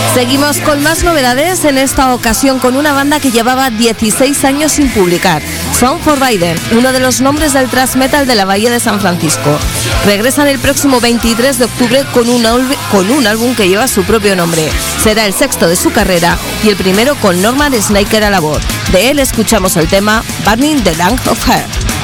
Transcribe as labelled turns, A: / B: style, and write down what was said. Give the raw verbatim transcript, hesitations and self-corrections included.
A: Seguimos con más novedades, en esta ocasión con una banda que llevaba dieciséis años sin publicar. Sound for Biden, uno de los nombres del thrash metal de la Bahía de San Francisco. Regresan el próximo veintitrés de octubre con un, con un álbum que lleva su propio nombre. Será el sexto de su carrera y el primero con Norman Snaker a la voz. De él escuchamos el tema Burning the Land of Her.